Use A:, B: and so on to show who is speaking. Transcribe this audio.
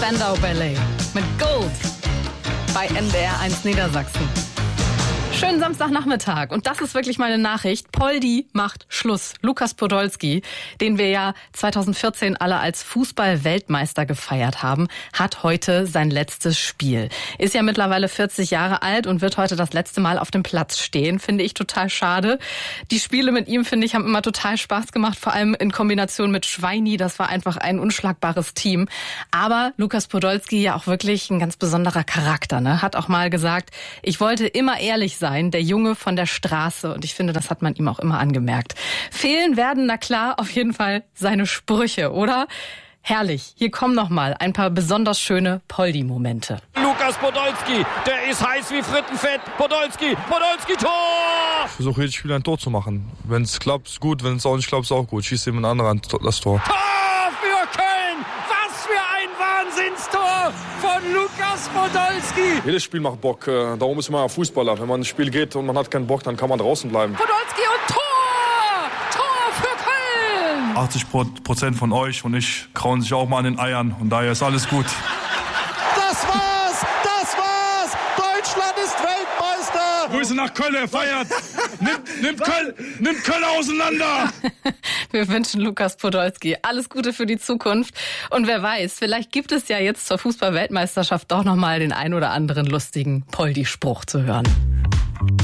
A: Spandau Ballet mit Gold bei NDR 1 Niedersachsen. Schönen Samstagnachmittag. Und das ist wirklich meine Nachricht. Poldi macht Schluss. Lukas Podolski, den wir ja 2014 alle als Fußball-Weltmeister gefeiert haben, hat heute sein letztes Spiel. Ist ja mittlerweile 40 Jahre alt und wird heute das letzte Mal auf dem Platz stehen. Finde ich total schade. Die Spiele mit ihm, finde ich, haben immer total Spaß gemacht. Vor allem in Kombination mit Schweini. Das war einfach ein unschlagbares Team. Aber Lukas Podolski ja auch wirklich ein ganz besonderer Charakter, ne? Hat auch mal gesagt, ich wollte immer ehrlich sein, der Junge von der Straße. Und ich finde, das hat man ihm auch immer angemerkt. Fehlen werden, na klar, auf jeden Fall seine Sprüche, oder? Herrlich. Hier kommen noch mal ein paar besonders schöne Poldi-Momente.
B: Lukas Podolski, der ist heiß wie Frittenfett. Podolski, Tor!
C: Ich versuche jedes Spiel ein Tor zu machen. Wenn es klappt, ist gut. Wenn es auch nicht klappt, ist auch gut. Schießt jemand anderer das Tor.
B: Tor für Köln! Was für ein Wahnsinnstor von Lukas Podolski!
C: Jedes Spiel macht Bock. Darum ist man ja Fußballer. Wenn man ins Spiel geht und man hat keinen Bock, dann kann man draußen bleiben.
B: Podolski und Tor! Tor für Köln!
D: 80% von euch und ich krauen sich auch mal an den Eiern. Und daher ist alles gut.
E: Das war's! Deutschland ist Weltmeister!
D: Grüße nach Köln, er feiert! Nimmt Köln auseinander!
A: Wir wünschen Lukas Podolski alles Gute für die Zukunft. Und wer weiß, vielleicht gibt es ja jetzt zur Fußball-Weltmeisterschaft doch noch mal den ein oder anderen lustigen Poldi-Spruch zu hören.